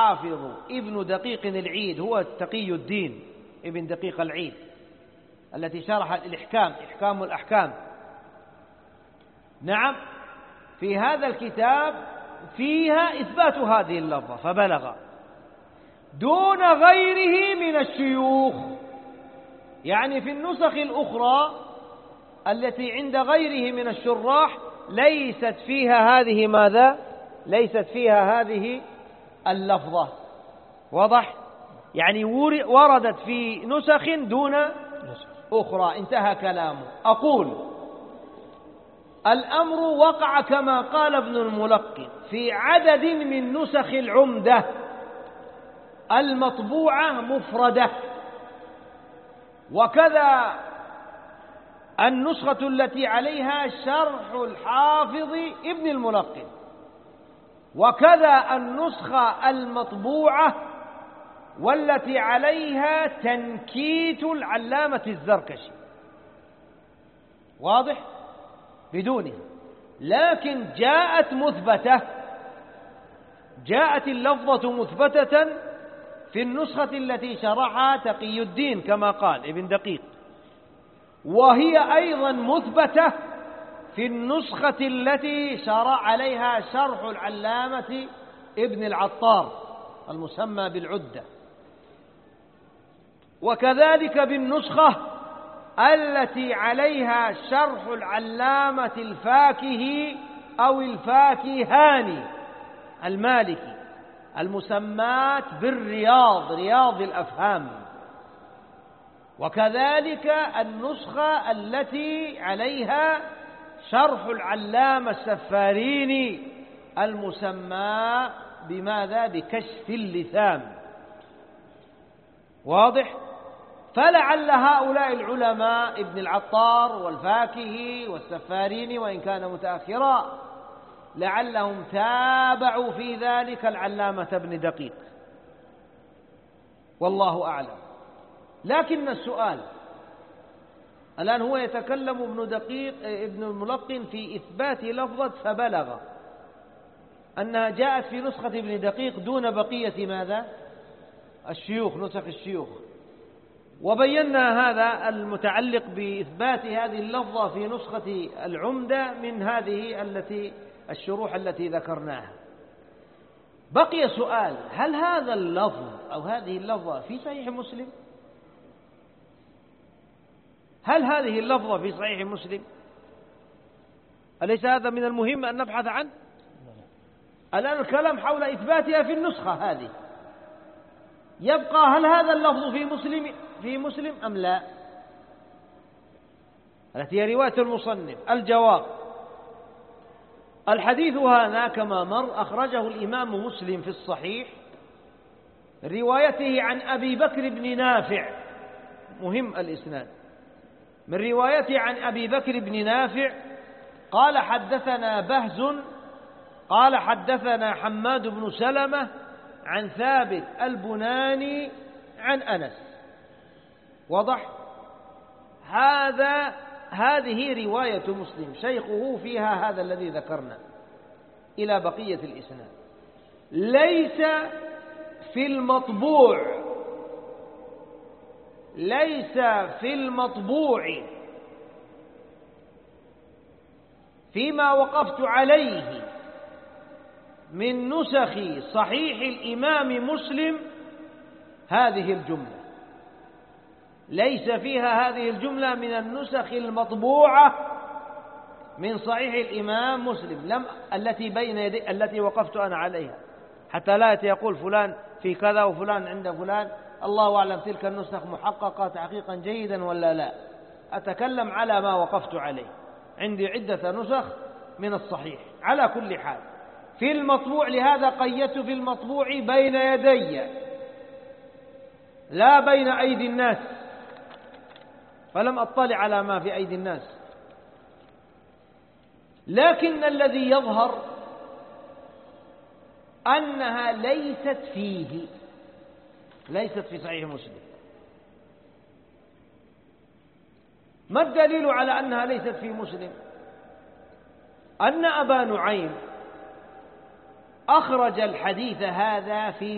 حافظ ابن دقيق العيد، هو تقي الدين ابن دقيق العيد التي شرح الإحكام، إحكام الأحكام. نعم، في هذا الكتاب فيها إثبات هذه اللفظة فبلغ دون غيره من الشيوخ، يعني في النسخ الأخرى التي عند غيره من الشراح ليست فيها هذه ماذا؟ ليست فيها هذه اللفظة. واضح؟ يعني وردت في نسخ دون أخرى. انتهى كلامه. أقول الأمر وقع كما قال ابن الملقن في عدد من نسخ العمدة المطبوعة مفردة، وكذا النسخة التي عليها شرح الحافظ ابن الملقن، وكذا النسخة المطبوعة والتي عليها تنكيت العلامة الزركشي. واضح؟ بدونه، لكن جاءت مثبتة، جاءت اللفظة مثبتة في النسخة التي شرحها تقي الدين كما قال ابن دقيق، وهي أيضا مثبتة في النسخة التي شرع عليها شرح العلامة ابن العطار المسمى بالعدة، وكذلك بالنسخة التي عليها شرح العلامة الفاكهي أو الفاكهاني المالكي المسمات بالرياض، رياض الأفهام، وكذلك النسخة التي عليها شرح العلامة السفاريني المسمى بماذا؟ بكشف اللثام. واضح؟ فلعل هؤلاء العلماء ابن العطار والفاكهي والسفاريني وإن كان متأخرا لعلهم تابعوا في ذلك العلامة ابن دقيق، والله أعلم. لكن السؤال الآن هو يتكلم ابن دقيق ابن الملقن في إثبات لفظة فبلغ أنها جاءت في نسخة ابن دقيق دون بقية ماذا؟ الشيوخ، نسخ الشيوخ، وبينا هذا المتعلق بإثبات هذه اللفظة في نسخة العمدة من هذه الشروح التي ذكرناها. بقي سؤال: هل هذا اللفظ أو هذه اللفظة في صحيح مسلم؟ هل هذه اللفظة في صحيح مسلم؟ أليس هذا من المهم أن نبحث عنه؟ الآن الكلام حول إثباتها في النسخة هذه، يبقى هل هذا اللفظ في مسلم أم لا؟ التي هي رواية المصنف. الجواب: الحديث هذا كما مر أخرجه الإمام مسلم في الصحيح روايته عن أبي بكر بن نافع، مهم الإسناد، من روايته عن أبي بكر بن نافع قال حدثنا بهز قال حدثنا حماد بن سلمة عن ثابت البناني عن أنس. وضح؟ هذه رواية مسلم، شيخه فيها هذا الذي ذكرنا إلى بقية الإسناد. ليس في المطبوع فيما وقفت عليه من نسخ صحيح الإمام مسلم هذه الجملة، ليس فيها هذه الجملة من النسخ المطبوعة من صحيح الإمام مسلم التي بين يدي التي وقفت أنا عليها، حتى لا يقول فلان في كذا وفلان عند فلان، الله أعلم تلك النسخ محققة تحقيقا جيدا ولا لا. أتكلم على ما وقفت عليه، عندي عدة نسخ من الصحيح. على كل حال في المطبوع، لهذا قيدت في المطبوع بين يدي لا بين أيدي الناس، فلم أطلع على ما في أيدي الناس. لكن الذي يظهر أنها ليست في صحيح مسلم. ما الدليل على أنها ليست في مسلم؟ أن أبا نعيم أخرج الحديث هذا في